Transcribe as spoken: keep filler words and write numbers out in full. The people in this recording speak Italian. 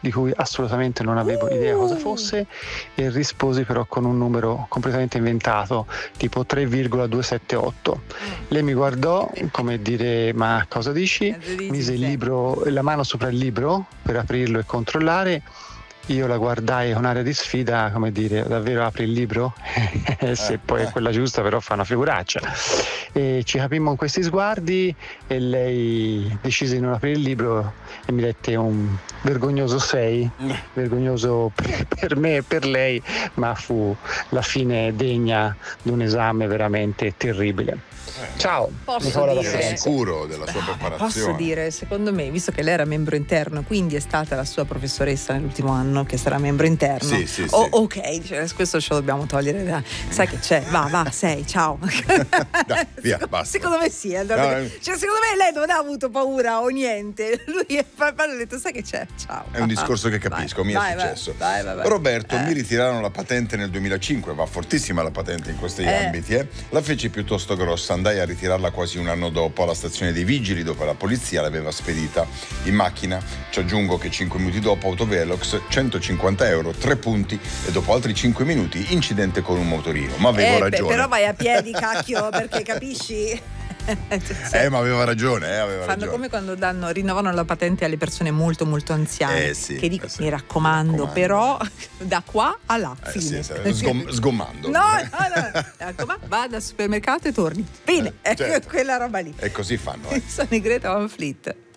di cui assolutamente non avevo idea cosa fosse, e risposi però con un numero completamente inventato, tipo tre virgola duecentosettantotto. Lei mi guardò come dire: ma cosa dici? Mise il libro, la mano sopra il libro per aprirlo e controllare. Io la guardai con aria di sfida, come dire: davvero apri il libro? Se poi è quella giusta, però fa una figuraccia. E ci capimmo in questi sguardi e lei decise di non aprire il libro e mi dette un vergognoso sei, vergognoso per, per me e per lei, ma fu la fine degna di un esame veramente terribile. Ciao, posso Nicola da dire, Firenze. Sicuro della sua preparazione. Posso dire, secondo me, visto che lei era membro interno, quindi è stata la sua professoressa nell'ultimo anno che sarà membro interno. Sì, sì, oh, sì. ok, cioè, questo ce lo dobbiamo togliere. Da, sai che c'è? Va, va, sei, ciao. Dai, via, basta. Secondo me sì, no, perché, cioè, secondo me lei non ha avuto paura o niente. Lui ha detto: sai che c'è? Ciao. È un discorso che capisco, vai, mi è vai, successo. Vai, vai, vai. Roberto, eh. mi ritirarono la patente nel duemilacinque, va fortissima la patente in questi eh. ambiti, eh. La feci piuttosto grossa, andai a ritirarla quasi un anno dopo alla stazione dei vigili, dove la polizia l'aveva spedita in macchina. Ci aggiungo che cinque minuti dopo autovelox, centocinquanta euro, tre punti, e dopo altri cinque minuti incidente con un motorino. Ma avevo eh, ragione. Però vai a piedi, cacchio, perché capisci? Cioè, eh ma aveva ragione, eh, aveva fanno ragione. come quando danno, rinnovano la patente alle persone molto molto anziane, eh sì, che dico: eh sì, mi, raccomando, mi raccomando, però da qua a là, eh fine. sì, sì, sgom- sgommando. No, no, no, raccomando, vada al supermercato e torni. Fine, eh, certo. quella roba lì. E così fanno. Eh. Sono i Greta Van Fleet.